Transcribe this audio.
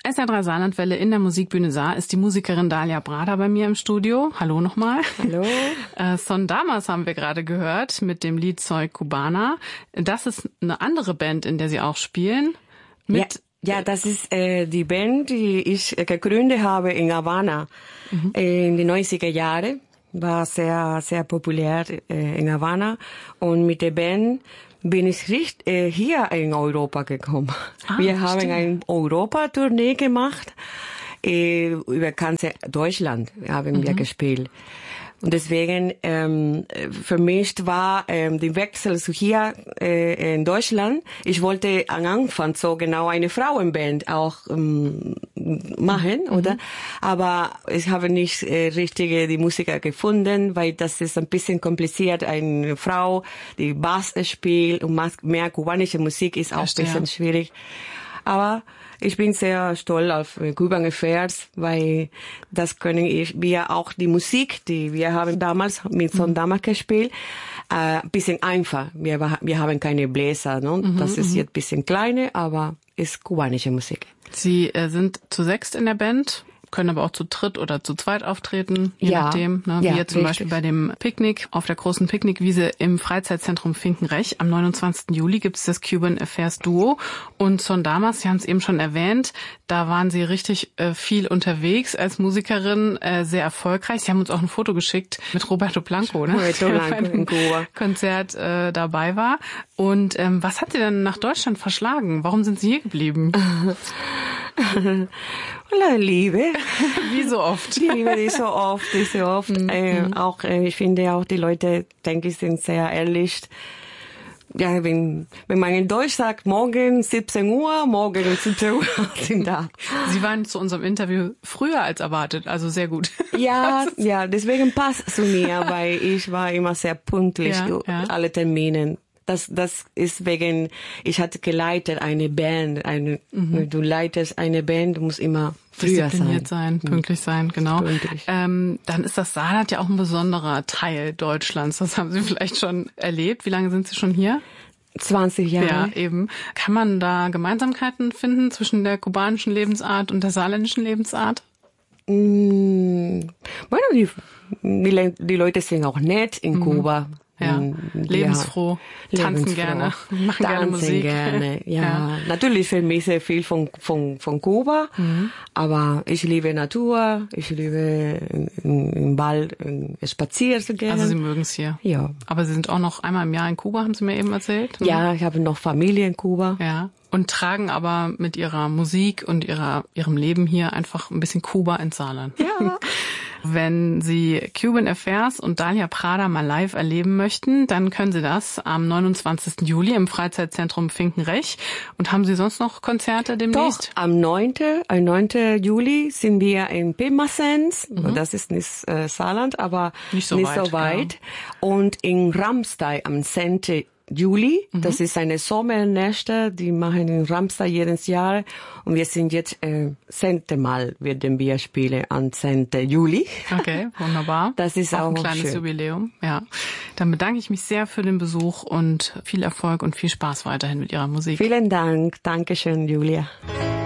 SR3 Saarlandwelle in der Musikbühne Saar ist die Musikerin Dalia Prada bei mir im Studio. Hallo nochmal. Hallo. Son Damas haben wir gerade gehört mit dem Lied Soy Cubana. Das ist eine andere Band, in der Sie auch spielen. Ja, das ist die Band, die ich gegründet habe in Havana in den 90er Jahren. War sehr, sehr populär in Havana. Und mit der Band bin ich hier in Europa gekommen. Wir haben eine Europa-Tournee gemacht. Über ganz Deutschland haben wir gespielt. Und deswegen für mich war der Wechsel zu hier in Deutschland. Ich wollte am Anfang so genau eine Frauenband auch machen, oder? Aber ich habe nicht die Musiker gefunden, weil das ist ein bisschen kompliziert. Eine Frau, die Bass spielt und mehr kubanische Musik ist auch ein bisschen schwierig. Aber ich bin sehr stolz auf Cuban Affairs, weil das können wir auch die Musik, die wir haben damals mit Son Damas gespielt, ein bisschen einfach. Wir haben keine Bläser, ne? Das ist jetzt ein bisschen kleiner, aber ist kubanische Musik. Sie sind zu sechst in der Band, können aber auch zu dritt oder zu zweit auftreten, je nachdem. Ne? Wie jetzt zum Beispiel bei dem Picknick auf der großen Picknickwiese im Freizeitzentrum Finkenrech. Am 29. Juli gibt es das Cuban Affairs Duo. Und Son Damas, Sie haben es eben schon erwähnt, da waren Sie richtig viel unterwegs als Musikerin, sehr erfolgreich. Sie haben uns auch ein Foto geschickt mit Roberto Blanco, ne? Roberto Blanco in Kuba. Konzert dabei war. Und was hat Sie dann nach Deutschland verschlagen? Warum sind Sie hier geblieben? Liebe. Wie so oft. Liebe, die so oft. Auch, ich finde auch, die Leute, denke ich, sind sehr ehrlich. Ja, wenn man in Deutsch sagt, morgen 17 Uhr, morgen 17 Uhr sind da. Sie waren zu unserem Interview früher als erwartet, also sehr gut. Ja, deswegen passt es zu mir, weil ich war immer sehr pünktlich, alle Termine. Das ist wegen, ich hatte geleitet eine Band, du leitest eine Band, du musst immer früher diszipliniert sein, pünktlich sein, genau. Pünktlich. Dann ist das Saarland ja auch ein besonderer Teil Deutschlands. Das haben Sie vielleicht schon erlebt. Wie lange sind Sie schon hier? 20 Jahre. Ja, eben. Kann man da Gemeinsamkeiten finden zwischen der kubanischen Lebensart und der saarländischen Lebensart? Bueno, die Leute sind auch nett in Kuba. Ja, lebensfroh, tanzen gerne, machen gerne Musik. Gerne, ja. Natürlich vermisse ich viel von Kuba, aber ich liebe Natur, ich liebe im Wald spazieren zu gehen. Also Sie mögen es hier? Ja. Aber Sie sind auch noch einmal im Jahr in Kuba, haben Sie mir eben erzählt? Ja, ich habe noch Familie in Kuba. Ja. Und tragen aber mit Ihrer Musik und Ihrem Leben hier einfach ein bisschen Kuba ins Saarland. Ja. Wenn Sie Cuban Affairs und Dalia Prada mal live erleben möchten, dann können Sie das am 29. Juli im Freizeitzentrum Finkenrech. Und haben Sie sonst noch Konzerte demnächst? Doch, am 9. Juli sind wir in Pirmasens. Das ist nicht Saarland, aber nicht so weit. Genau. Und in Ramstein am 10. Juli, das ist eine Sommernächte, die machen in Ramstein jedes Jahr und wir sind jetzt 10. Mal werden wir spielen am 10. Juli. Okay, wunderbar. Das ist auch ein kleines schön. Jubiläum. Ja, dann bedanke ich mich sehr für den Besuch und viel Erfolg und viel Spaß weiterhin mit Ihrer Musik. Vielen Dank, Dankeschön, Julia.